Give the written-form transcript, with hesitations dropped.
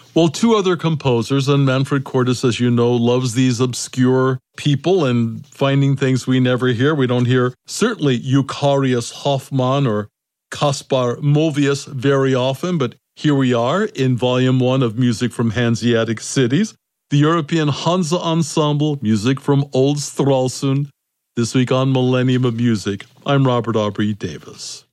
Well, two other composers, and Manfred Cordes, as you know, loves these obscure people and finding things we never hear. We don't hear certainly Eucharius Hoffmann or Caspar Movius very often, but here we are in Volume 1 of Music from Hanseatic Cities, the European Hansa Ensemble, music from Old Stralsund, this week on Millennium of Music. I'm Robert Aubrey Davis.